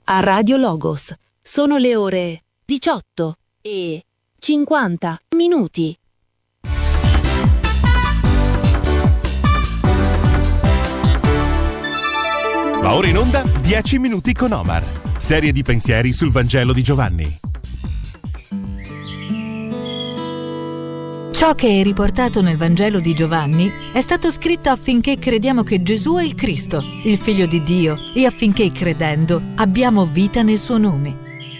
a Radio Logos. Sono le ore 18:50. Va ora in onda 10 minuti con Omar. Serie di pensieri sul Vangelo di Giovanni. Ciò che è riportato nel Vangelo di Giovanni è stato scritto affinché crediamo che Gesù è il Cristo, il Figlio di Dio, e affinché, credendo, abbiamo vita nel suo nome.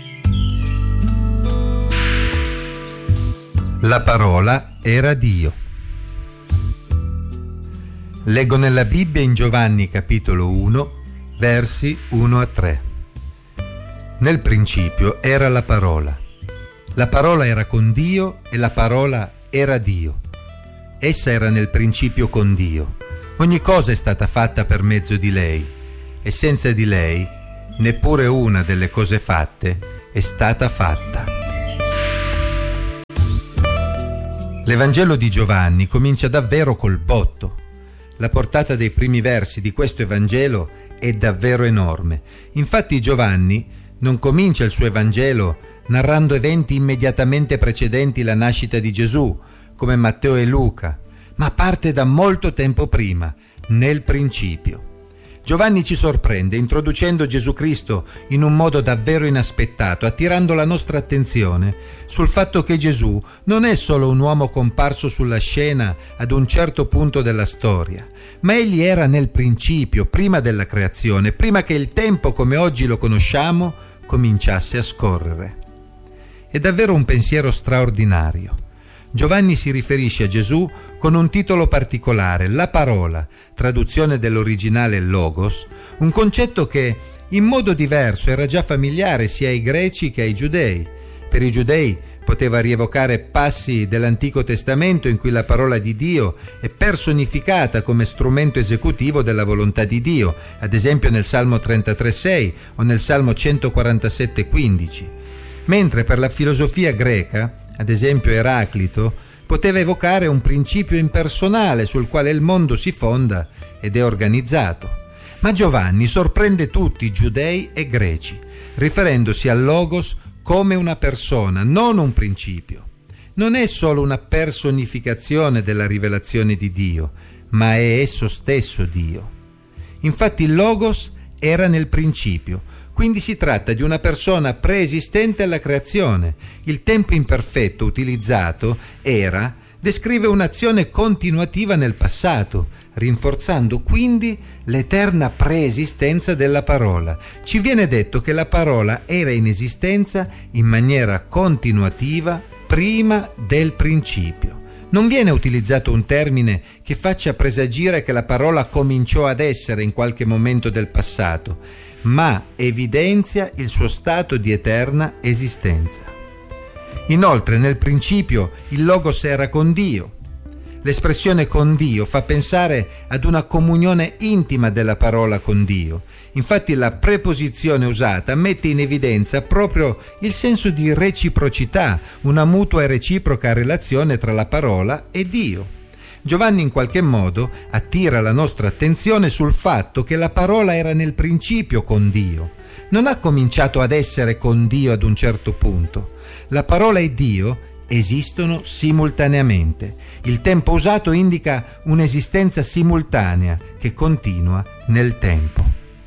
La parola era Dio. Leggo nella Bibbia in Giovanni capitolo 1, versi 1 a 3. Nel principio era la parola. La parola era con Dio e la parola era Dio. Essa era nel principio con Dio. Ogni cosa è stata fatta per mezzo di lei, e senza di lei neppure una delle cose fatte è stata fatta. L'Evangelo di Giovanni comincia davvero col botto. La portata dei primi versi di questo Evangelo è davvero enorme. Infatti Giovanni non comincia il suo Evangelo narrando eventi immediatamente precedenti la nascita di Gesù, come Matteo e Luca, ma parte da molto tempo prima, nel principio. Giovanni ci sorprende introducendo Gesù Cristo in un modo davvero inaspettato, attirando la nostra attenzione sul fatto che Gesù non è solo un uomo comparso sulla scena ad un certo punto della storia, ma egli era nel principio, prima della creazione, prima che il tempo come oggi lo conosciamo cominciasse a scorrere. È davvero un pensiero straordinario. Giovanni si riferisce a Gesù con un titolo particolare, la parola, traduzione dell'originale Logos, un concetto che in modo diverso era già familiare sia ai greci che ai giudei. Per i giudei poteva rievocare passi dell'Antico Testamento in cui la parola di Dio è personificata come strumento esecutivo della volontà di Dio, ad esempio nel Salmo 33,6 o nel Salmo 147,15. Mentre per la filosofia greca, ad esempio Eraclito, poteva evocare un principio impersonale sul quale il mondo si fonda ed è organizzato. Ma Giovanni sorprende tutti, giudei e greci, riferendosi al Logos come una persona, non un principio. Non è solo una personificazione della rivelazione di Dio, ma è esso stesso Dio. Infatti il Logos era nel principio, quindi si tratta di una persona preesistente alla creazione. Il tempo imperfetto utilizzato, era, descrive un'azione continuativa nel passato, rinforzando quindi l'eterna preesistenza della parola. Ci viene detto che la parola era in esistenza in maniera continuativa prima del principio. Non viene utilizzato un termine che faccia presagire che la parola cominciò ad essere in qualche momento del passato, ma evidenzia il suo stato di eterna esistenza. Inoltre, nel principio, il Logos era con Dio. L'espressione con Dio fa pensare ad una comunione intima della parola con Dio. Infatti la preposizione usata mette in evidenza proprio il senso di reciprocità, una mutua e reciproca relazione tra la parola e Dio. Giovanni in qualche modo attira la nostra attenzione sul fatto che la parola era nel principio con Dio. Non ha cominciato ad essere con Dio ad un certo punto. La parola e Dio esistono simultaneamente. Il tempo usato indica un'esistenza simultanea che continua nel tempo.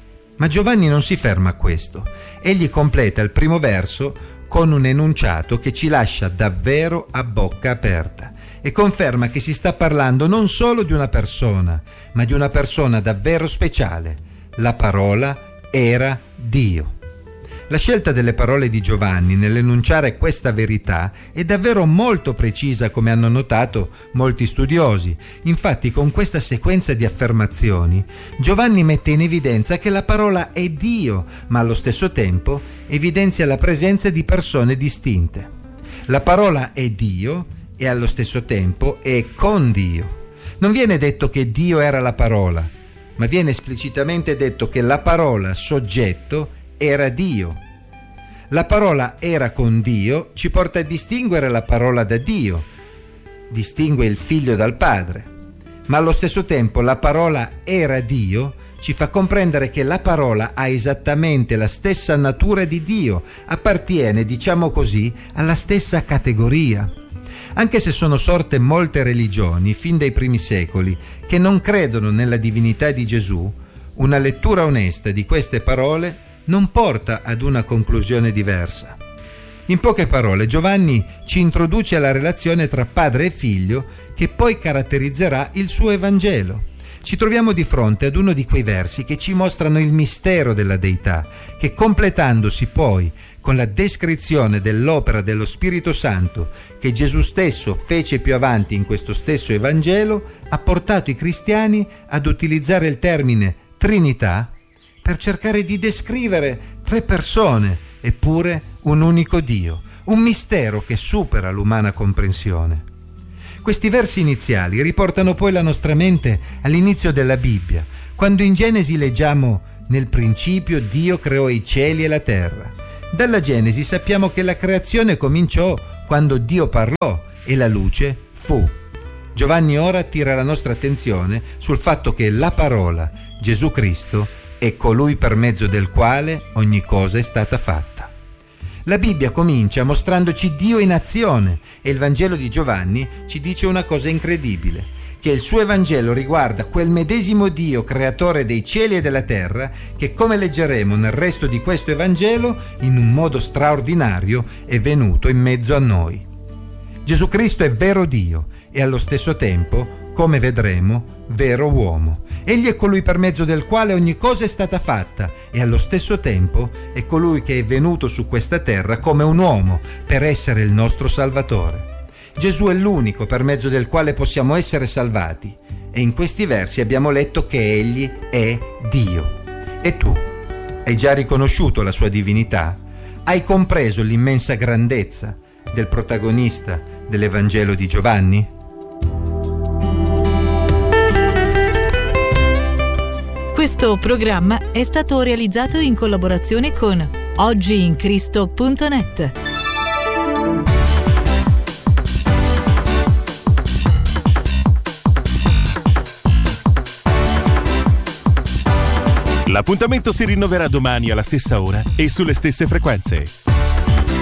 Ma Giovanni non si ferma a questo. Egli completa il primo verso con un enunciato che ci lascia davvero a bocca aperta e conferma che si sta parlando non solo di una persona, ma di una persona davvero speciale. La parola era Dio. La scelta delle parole di Giovanni nell'enunciare questa verità è davvero molto precisa, come hanno notato molti studiosi. Infatti, con questa sequenza di affermazioni, Giovanni mette in evidenza che la parola è Dio, ma allo stesso tempo evidenzia la presenza di persone distinte. La parola è Dio e allo stesso tempo è con Dio. Non viene detto che Dio era la parola, ma viene esplicitamente detto che la parola, soggetto, era Dio. La parola era con Dio ci porta a distinguere la parola da Dio, distingue il figlio dal padre, ma allo stesso tempo la parola era Dio ci fa comprendere che la parola ha esattamente la stessa natura di Dio, appartiene, diciamo così, alla stessa categoria. Anche se sono sorte molte religioni, fin dai primi secoli, che non credono nella divinità di Gesù, una lettura onesta di queste parole non porta ad una conclusione diversa. In poche parole, Giovanni ci introduce alla relazione tra padre e figlio che poi caratterizzerà il suo Evangelo. Ci troviamo di fronte ad uno di quei versi che ci mostrano il mistero della Deità, che completandosi poi con la descrizione dell'opera dello Spirito Santo che Gesù stesso fece più avanti in questo stesso Evangelo, ha portato i cristiani ad utilizzare il termine Trinità per cercare di descrivere tre persone, eppure un unico Dio, un mistero che supera l'umana comprensione. Questi versi iniziali riportano poi la nostra mente all'inizio della Bibbia, quando in Genesi leggiamo: «Nel principio Dio creò i cieli e la terra». Dalla Genesi sappiamo che la creazione cominciò quando Dio parlò e la luce fu. Giovanni ora attira la nostra attenzione sul fatto che la parola, Gesù Cristo, è colui per mezzo del quale ogni cosa è stata fatta. La Bibbia comincia mostrandoci Dio in azione e il Vangelo di Giovanni ci dice una cosa incredibile, che il suo Evangelo riguarda quel medesimo Dio creatore dei cieli e della terra che, come leggeremo nel resto di questo Evangelo, in un modo straordinario è venuto in mezzo a noi. Gesù Cristo è vero Dio e allo stesso tempo, come vedremo, vero uomo. Egli è colui per mezzo del quale ogni cosa è stata fatta e allo stesso tempo è colui che è venuto su questa terra come un uomo per essere il nostro Salvatore. Gesù è l'unico per mezzo del quale possiamo essere salvati e in questi versi abbiamo letto che Egli è Dio. E tu? Hai già riconosciuto la sua divinità? Hai compreso l'immensa grandezza del protagonista dell'Evangelo di Giovanni? Questo programma è stato realizzato in collaborazione con oggiincristo.net. L'appuntamento si rinnoverà domani alla stessa ora e sulle stesse frequenze.